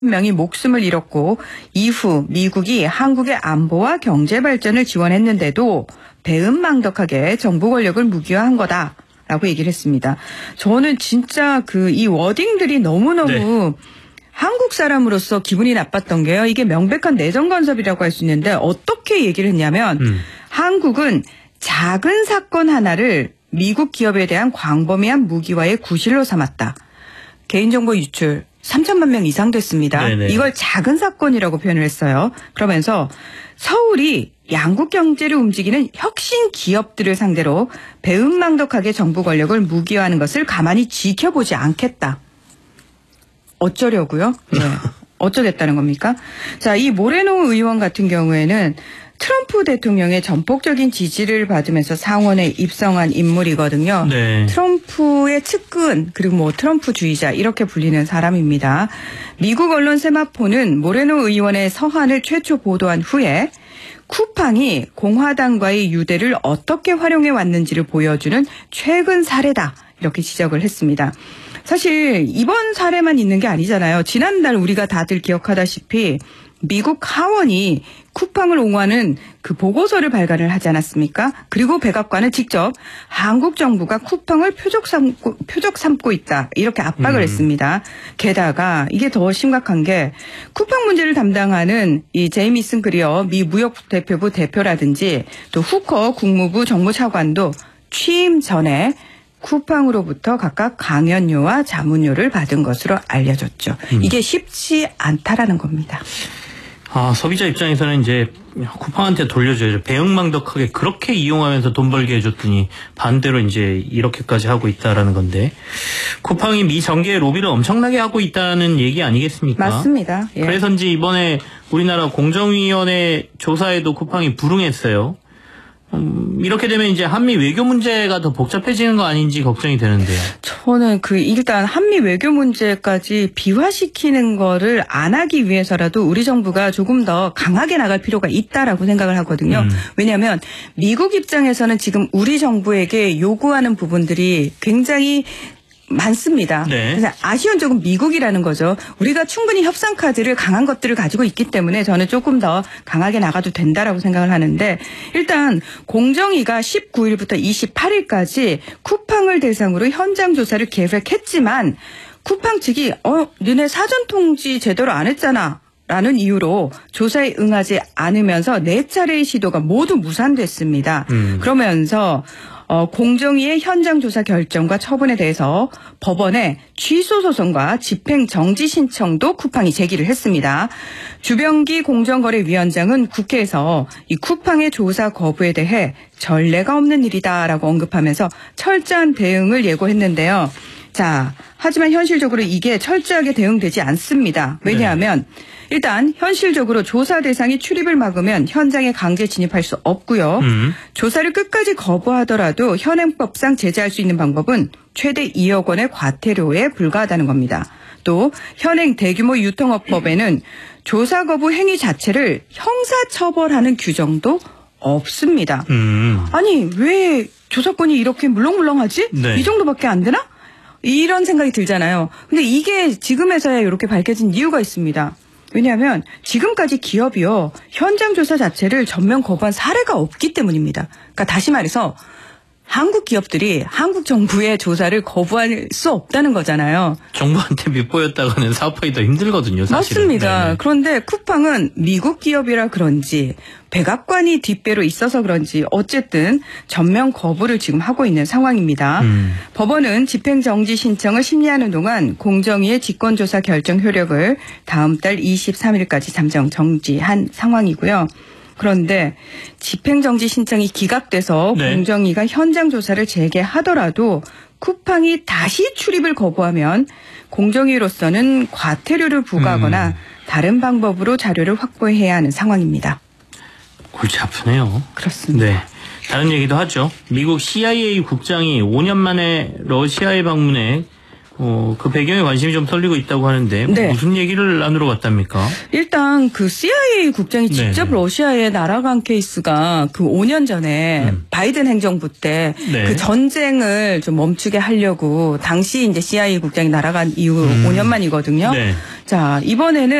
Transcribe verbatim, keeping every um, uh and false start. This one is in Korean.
명이 목숨을 잃었고 이후 미국이 한국의 안보와 경제 발전을 지원했는데도 배은망덕하게 정부 권력을 무기화한 거다라고 얘기를 했습니다. 저는 진짜 그 이 워딩들이 너무너무 네. 한국 사람으로서 기분이 나빴던 게요. 이게 명백한 내정 간섭이라고 할 수 있는데 어떻게 얘기를 했냐면 음. 한국은 작은 사건 하나를 미국 기업에 대한 광범위한 무기화의 구실로 삼았다. 개인정보 유출 삼천만 명 이상 됐습니다. 네네. 이걸 작은 사건이라고 표현을 했어요. 그러면서 서울이 양국 경제를 움직이는 혁신 기업들을 상대로 배은망덕하게 정부 권력을 무기화하는 것을 가만히 지켜보지 않겠다. 어쩌려고요? 네. 어쩌겠다는 겁니까? 자, 이 모레노 의원 같은 경우에는 트럼프 대통령의 전폭적인 지지를 받으면서 상원에 입성한 인물이거든요. 네. 트럼프의 측근 그리고 뭐 트럼프주의자 이렇게 불리는 사람입니다. 미국 언론 세마포는 모레노 의원의 서한을 최초 보도한 후에 쿠팡이 공화당과의 유대를 어떻게 활용해 왔는지를 보여주는 최근 사례다 이렇게 지적을 했습니다. 사실 이번 사례만 있는 게 아니잖아요. 지난달 우리가 다들 기억하다시피 미국 하원이 쿠팡을 옹호하는 그 보고서를 발간을 하지 않았습니까? 그리고 백악관은 직접 한국 정부가 쿠팡을 표적 삼고, 표적 삼고 있다 이렇게 압박을 음. 했습니다. 게다가 이게 더 심각한 게 쿠팡 문제를 담당하는 이 제이미슨 그리어 미 무역대표부 대표라든지 또 후커 국무부 정무차관도 취임 전에 쿠팡으로부터 각각 강연료와 자문료를 받은 것으로 알려졌죠. 음. 이게 쉽지 않다라는 겁니다. 아, 소비자 입장에서는 이제 쿠팡한테 돌려줘야죠. 배은망덕하게 그렇게 이용하면서 돈 벌게 해줬더니 반대로 이제 이렇게까지 하고 있다라는 건데 쿠팡이 미 정계의 로비를 엄청나게 하고 있다는 얘기 아니겠습니까? 맞습니다. 예. 그래서인지 이번에 우리나라 공정위원회 조사에도 쿠팡이 불응했어요. 음, 이렇게 되면 이제 한미 외교 문제가 더 복잡해지는 거 아닌지 걱정이 되는데요. 저는 그 일단 한미 외교 문제까지 비화시키는 거를 안 하기 위해서라도 우리 정부가 조금 더 강하게 나갈 필요가 있다라고 생각을 하거든요. 음. 왜냐하면 미국 입장에서는 지금 우리 정부에게 요구하는 부분들이 굉장히 많습니다. 네. 그래서 아쉬운 쪽은 미국이라는 거죠. 우리가 충분히 협상 카드를 강한 것들을 가지고 있기 때문에 저는 조금 더 강하게 나가도 된다라고 생각을 하는데 일단 공정위가 십구일부터 이십팔일까지 쿠팡을 대상으로 현장 조사를 계획했지만 쿠팡 측이 어 너네 사전 통지 제대로 안 했잖아. 라는 이유로 조사에 응하지 않으면서 네 차례의 시도가 모두 무산됐습니다. 음. 그러면서 어, 공정위의 현장 조사 결정과 처분에 대해서 법원에 취소 소송과 집행 정지 신청도 쿠팡이 제기를 했습니다. 주병기 공정거래위원장은 국회에서 이 쿠팡의 조사 거부에 대해 전례가 없는 일이다라고 언급하면서 철저한 대응을 예고했는데요. 자, 하지만 현실적으로 이게 철저하게 대응되지 않습니다. 왜냐하면 네. 일단 현실적으로 조사 대상이 출입을 막으면 현장에 강제 진입할 수 없고요. 음. 조사를 끝까지 거부하더라도 현행법상 제재할 수 있는 방법은 최대 이억 원의 과태료에 불과하다는 겁니다. 또 현행 대규모 유통업법에는 조사 거부 행위 자체를 형사처벌하는 규정도 없습니다. 음. 아니 왜 조사권이 이렇게 물렁물렁하지? 네. 이 정도밖에 안 되나? 이런 생각이 들잖아요. 근데 이게 지금에서야 이렇게 밝혀진 이유가 있습니다. 왜냐하면 지금까지 기업이요. 현장 조사 자체를 전면 거부한 사례가 없기 때문입니다. 그러니까 다시 말해서 한국 기업들이 한국 정부의 조사를 거부할 수 없다는 거잖아요. 정부한테 밉보였다가는 사업하기 더 힘들거든요. 사실은. 맞습니다. 네네. 그런데 쿠팡은 미국 기업이라 그런지 백악관이 뒷배로 있어서 그런지 어쨌든 전면 거부를 지금 하고 있는 상황입니다. 음. 법원은 집행정지 신청을 심리하는 동안 공정위의 직권조사 결정 효력을 다음 달 이십삼일까지 잠정 정지한 상황이고요. 그런데 집행정지 신청이 기각돼서 네. 공정위가 현장 조사를 재개하더라도 쿠팡이 다시 출입을 거부하면 공정위로서는 과태료를 부과하거나 음. 다른 방법으로 자료를 확보해야 하는 상황입니다. 골치 아프네요. 그렇습니다. 네. 다른 얘기도 하죠. 미국 씨아이에이 국장이 오 년 만에 러시아에 방문해 어, 그 배경에 관심이 좀 쏠리고 있다고 하는데 네. 무슨 얘기를 나누러 갔답니까? 일단 그 씨아이에이 국장이 직접 네네. 러시아에 날아간 케이스가 그 오 년 전에 음. 바이든 행정부 때 그 네. 전쟁을 좀 멈추게 하려고 당시 이제 씨아이에이 국장이 날아간 이후 음. 오 년 만이거든요. 네. 자, 이번에는